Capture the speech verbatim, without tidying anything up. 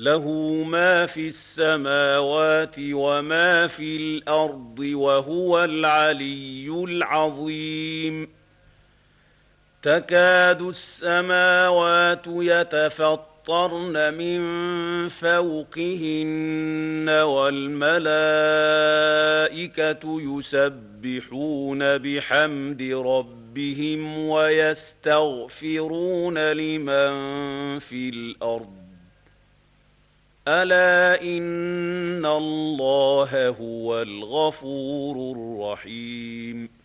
له ما في السماوات وما في الأرض وهو العلي العظيم تكاد السماوات يتفطرن من فوقهن والملائكة يسبحون بحمد ربهم ويستغفرون لمن في الأرض ألا إن الله هو الغفور الرحيم